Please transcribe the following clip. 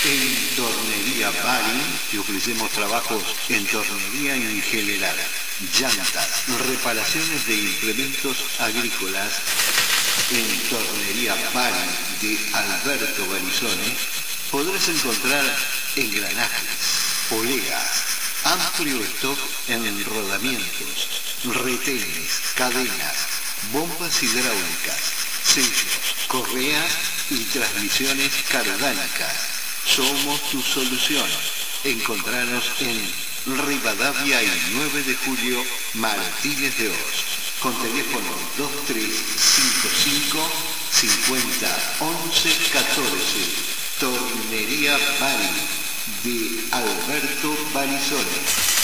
En Tornería Bari te ofrecemos trabajos en tornería en general, llantas, reparaciones de implementos agrícolas. En Tornería Bari de Alberto Barizone podrás encontrar engranajes, poleas, amplio stock en rodamientos, retenes, cadenas, bombas hidráulicas, sellos, correas y transmisiones cardánicas. Somos tu solución. Encontranos en Rivadavia y 9 de Julio, Martínez de Oz, con teléfono 2355 50 11 14. Tornería Bari de Alberto Barizone.